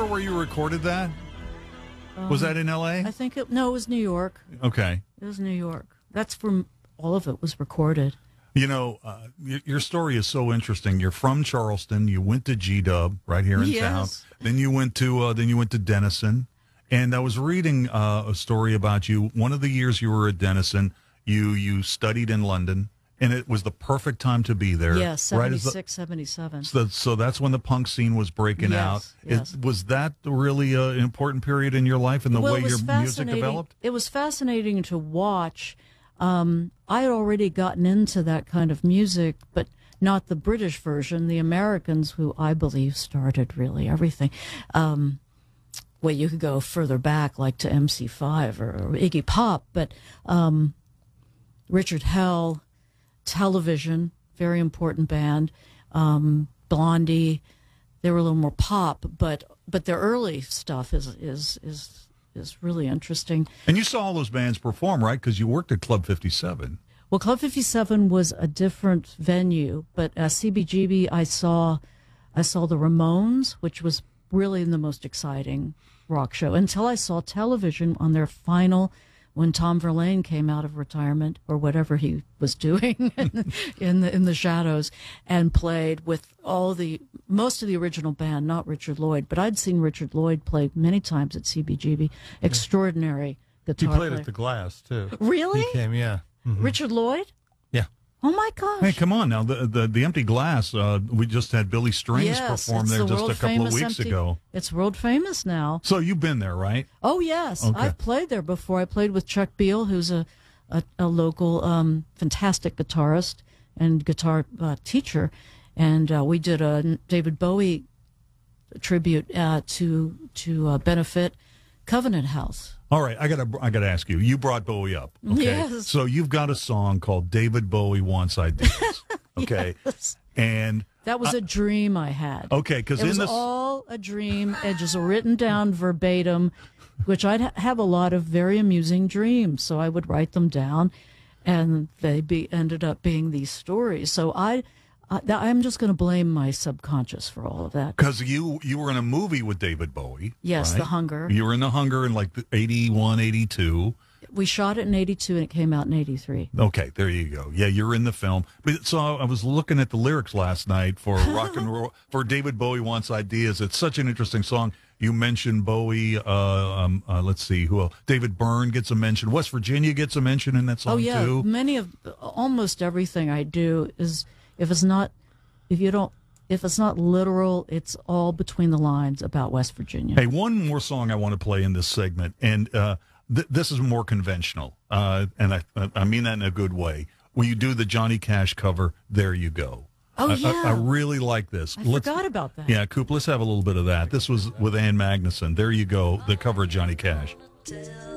where you recorded that? Was that in L.A.? I think it was New York. Okay. It was New York. That's where all of it was recorded. You know, your story is so interesting. You're from Charleston. You went to G-Dub right here in town. Then you went to Denison. And I was reading a story about you. One of the years you were at Denison, you studied in London, and it was the perfect time to be there. Yes, 76, 77. So that's when the punk scene was breaking out. Yes. Was that really an important period in your life and the way your music developed? It was fascinating to watch. I had already gotten into that kind of music, but not the British version. The Americans, who I believe started really everything. Well, you could go further back, like to MC5 or Iggy Pop, but Richard Hell, Television, very important band, Blondie. They were a little more pop, but their early stuff is really interesting. And you saw all those bands perform, right? Because you worked at Club 57. Well, Club 57 was a different venue, but CBGB, I saw the Ramones, which was really the most exciting rock show until I saw Television on their final, when Tom Verlaine came out of retirement or whatever he was doing in the shadows, and played with most of the original band, not Richard Lloyd, but I'd seen Richard Lloyd play many times at CBGB. Extraordinary guitar He played player. at the Glass too. Really? He came, yeah. Mm-hmm. Richard Lloyd? Yeah. Oh my gosh! Hey, come on now! The Empty Glass. We just had Billy Strings perform there just a couple of weeks ago. It's world famous now. So you've been there, right? Oh yes, Okay. I've played there before. I played with Chuck Beal, who's a local fantastic guitarist and guitar teacher, and we did a David Bowie tribute to benefit Covenant House. All right, I gotta ask you. You brought Bowie up, okay? Yes. So you've got a song called "David Bowie Wants Ideas," okay? Yes. And That was a dream I had. okay, because It was all a dream, and just written down verbatim, which I'd have a lot of very amusing dreams, so I would write them down, and they ended up being these stories. So I'm just going to blame my subconscious for all of that. because you were in a movie with David Bowie. Yes, right? The Hunger. You were in The Hunger in like 81, 82. We shot it in 82, and it came out in 83. Okay, there you go. Yeah, you're in the film. But so I was looking at the lyrics last night for rock and roll for David Bowie Wants Ideas. It's such an interesting song. You mentioned Bowie. Let's see who else. David Byrne gets a mention. West Virginia gets a mention in that song too. Almost everything I do is if it's not literal, it's all between the lines about West Virginia. Hey, one more song I want to play in this segment, and this is more conventional, and I mean that in a good way. When you do the Johnny Cash cover, There You Go. Oh, yeah. I really like this. I forgot about that. Yeah, Coop, let's have a little bit of that. This was with Ann Magnuson. There You Go, the cover of Johnny Cash.